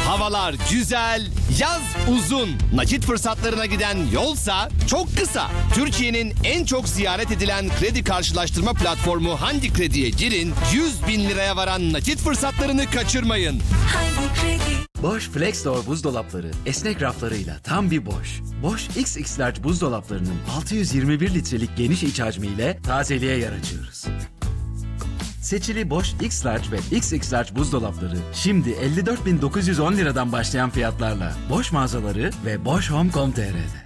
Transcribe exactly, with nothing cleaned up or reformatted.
Havalar güzel, yaz uzun. Nakit fırsatlarına giden yolsa çok kısa. Türkiye'nin en çok ziyaret edilen kredi karşılaştırma platformu Hangi Kredi'ye girin, yüz bin liraya varan nakit fırsatlarını kaçırmayın. Hangi Kredi? Bosch FlexDoor buzdolapları esnek raflarıyla tam bir Bosch. Bosch X X Large buzdolaplarının altı yüz yirmi bir litrelik geniş iç hacmi ile tazeliğe yer açıyoruz. Seçili Bosch X Large ve X X Large buzdolapları şimdi elli dört bin dokuz yüz on liradan başlayan fiyatlarla Bosch mağazaları ve bosch home nokta com nokta tr'de.